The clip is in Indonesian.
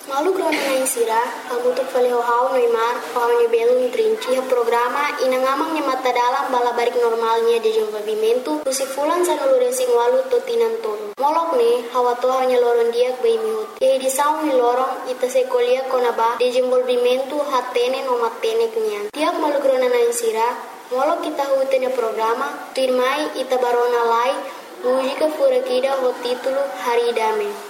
Malu grona na insira, kamu tu fale hau Neymar, hau ni belo trinci a programa inangamang ni mata dalam bala barik normalnya de desenvolvimento, tu si fulan sa nulu resing walu to tinantolo. Molok ne, hawa to hanya loron dia bai mihut. Ye di saung ni lorong ita se kolia konaba de desenvolvimento hatene no matene knian. Tiap malu grona na insira, molok kita hutenya programa, firmai ita barona lai, música furakida ho título Haridame.